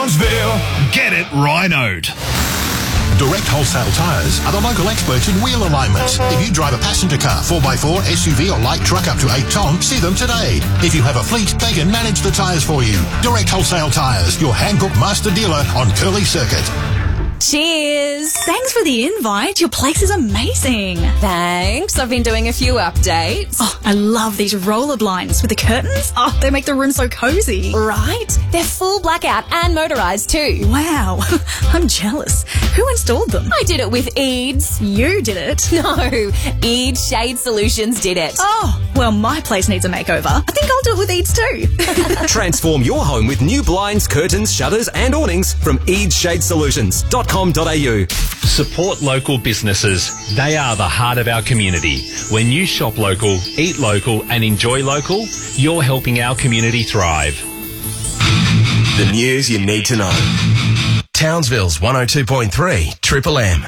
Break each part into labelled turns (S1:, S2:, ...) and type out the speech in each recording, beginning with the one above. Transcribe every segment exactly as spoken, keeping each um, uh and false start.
S1: Townsville, get it rhinoed.
S2: Direct Wholesale Tyres are the local experts in wheel alignments. If you drive a passenger car, four by four, S U V or light truck up to eight tonne, see them today. If you have a fleet, they can manage the tyres for you. Direct Wholesale Tyres, your Hankook master dealer on Curly Circuit.
S3: Cheers! Thanks for the invite. Your place is amazing.
S4: Thanks. I've been doing a few updates.
S3: Oh, I love these roller blinds with the curtains. Oh, they make the room so cozy.
S4: Right? They're full blackout and motorised too.
S3: Wow. I'm jealous. Who installed them?
S4: I did it with Eads.
S3: You did it?
S4: No, Eads Shade Solutions did it.
S3: Oh, well, my place needs a makeover. I think I'll do it with Eads too.
S5: Transform your home with new blinds, curtains, shutters and awnings from eads shade solutions dot com dot a u.
S6: Support local businesses. They are the heart of our community. When you shop local, eat local and enjoy local, you're helping our community thrive.
S7: The news you need to know. Townsville's one oh two point three Triple M.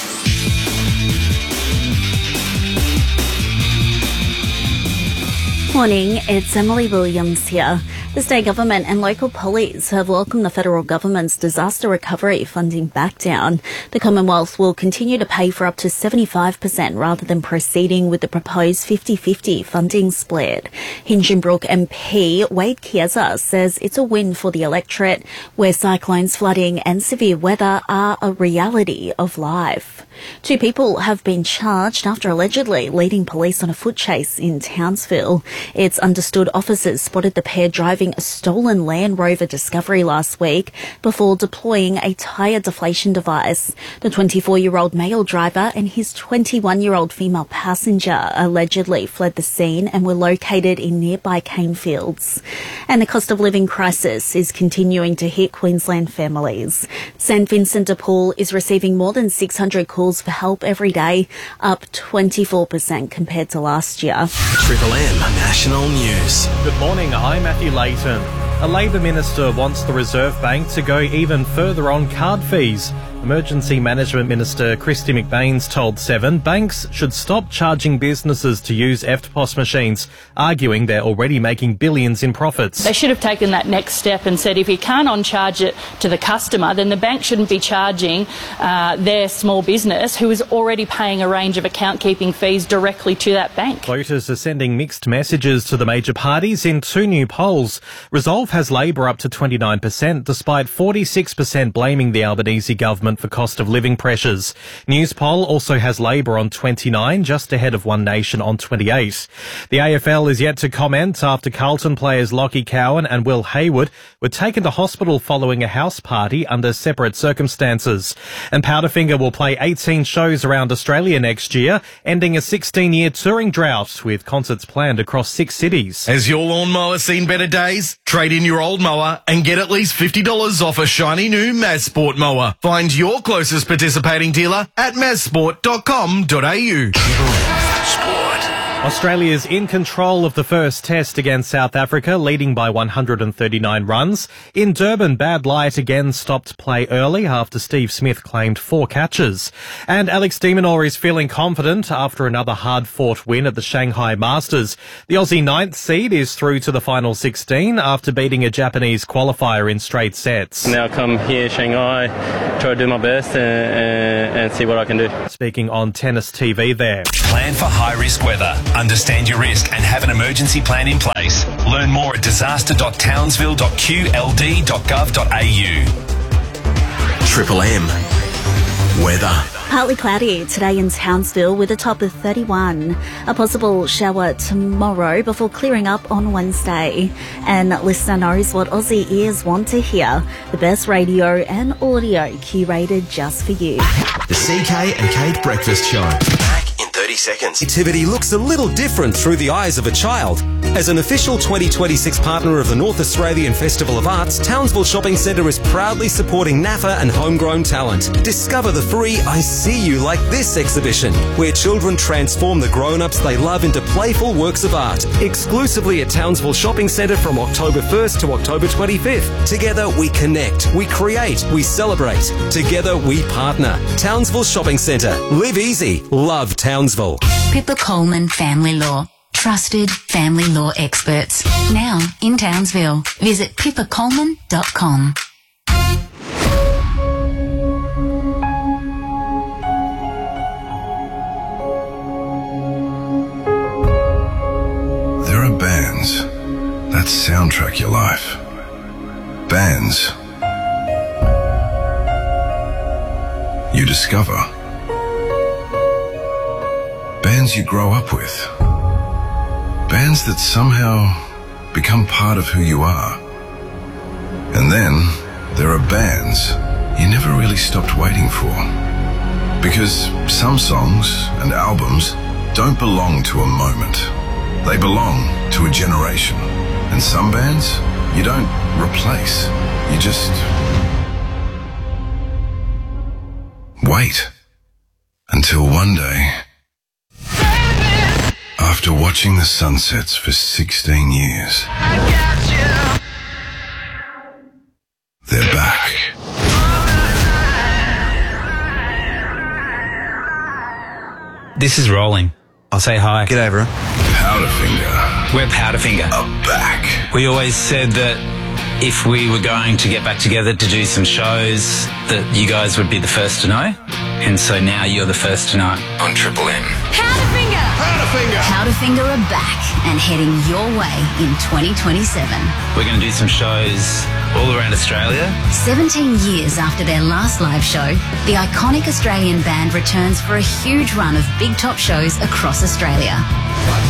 S8: Morning, it's Emily Williams here. The state government and local police have welcomed the federal government's disaster recovery funding back down. The Commonwealth will continue to pay for up to seventy-five percent rather than proceeding with the proposed fifty-fifty funding split. Hinchinbrook M P Wade Chiesa says it's a win for the electorate where cyclones, flooding and severe weather are a reality of life. Two people have been charged after allegedly leading police on a foot chase in Townsville. It's understood officers spotted the pair driving a stolen Land Rover Discovery last week before deploying a tyre deflation device. The twenty-four-year-old male driver and his twenty-one-year-old female passenger allegedly fled the scene and were located in nearby cane fields. And the cost of living crisis is continuing to hit Queensland families. Saint Vincent de Paul is receiving more than six hundred calls for help every day, up twenty-four percent compared to last year.
S7: Triple M National News.
S9: Good morning, I'm Matthew Layton. A Labor minister wants the Reserve Bank to go even further on card fees. Emergency Management Minister Kristy McBain's told Seven banks should stop charging businesses to use E F T P O S machines, arguing they're already making billions in profits.
S10: They should have taken that next step and said if you can't on-charge it to the customer, then the bank shouldn't be charging uh, their small business who is already paying a range of account-keeping fees directly to that bank.
S9: Voters are sending mixed messages to the major parties in two new polls. Resolve has Labor up to twenty-nine percent, despite forty-six percent blaming the Albanese government for cost of living pressures. Newspoll also has Labor on twenty-nine, just ahead of One Nation on twenty-eight. The A F L is yet to comment after Carlton players Lockie Cowan and Will Hayward were taken to hospital following a house party under separate circumstances. And Powderfinger will play eighteen shows around Australia next year, ending a sixteen-year touring drought with concerts planned across six cities.
S11: Has your lawnmower seen better days? Trade in your old mower and get at least fifty dollars off a shiny new Mazsport mower. Find your closest participating dealer at mazsport dot com dot a u.
S9: Australia's in control of the first test against South Africa, leading by one hundred thirty-nine runs. In Durban, Bad Light again stopped play early after Steve Smith claimed four catches. And Alex de Minaur is feeling confident after another hard-fought win at the Shanghai Masters. The Aussie ninth seed is through to the final sixteen after beating a Japanese qualifier in straight sets.
S12: Now come here, Shanghai, try to do my best and, and, and see what I can do.
S9: Speaking on Tennis T V there.
S1: Plan for high-risk weather. Understand your risk and have an emergency plan in place. Learn more at disaster dot townsville dot q l d dot gov dot a u.
S7: Triple M weather.
S8: Partly cloudy today in Townsville with a top of thirty-one. A possible shower tomorrow before clearing up on Wednesday. And listener knows what Aussie ears want to hear. The best radio and audio curated just for you.
S7: The C K and Kate Breakfast Show. Back in thirty seconds.
S5: Activity looks a little different through the eyes of a child. As an official twenty twenty-six partner of the North Australian Festival of Arts, Townsville Shopping Centre is proudly supporting N A F A and homegrown talent. Discover the free I See You Like This exhibition, where children transform the grown-ups they love into playful works of art. Exclusively at Townsville Shopping Centre from October first to October twenty-fifth. Together we connect, we create, we celebrate. Together we partner. Townsville Shopping Centre. Live easy. Love Townsville.
S13: Pippa Coleman Family Law. Trusted family law experts. Now in Townsville. Visit pippa coleman dot com.
S14: like your life. Bands you discover. Bands you grow up with. Bands that somehow become part of who you are. And then there are bands you never really stopped waiting for. Because some songs and albums don't belong to a moment. They belong to a generation. And some bands you don't replace. You just wait until one day, after watching the sunsets for sixteen years, they're back.
S15: This is Rolling. I'll say hi. G'day, everyone.
S14: Powderfinger.
S15: We're Powderfinger.
S14: Are back.
S15: We always said that if we were going to get back together to do some shows, that you guys would be the first to know. And so now you're the first to know.
S14: On Triple M.
S13: Powderfinger!
S14: Powderfinger!
S13: Powderfinger are back and heading your way in twenty twenty-seven.
S15: We're going to do some shows all around Australia.
S13: seventeen years after their last live show, the iconic Australian band returns for a huge run of big top shows across Australia.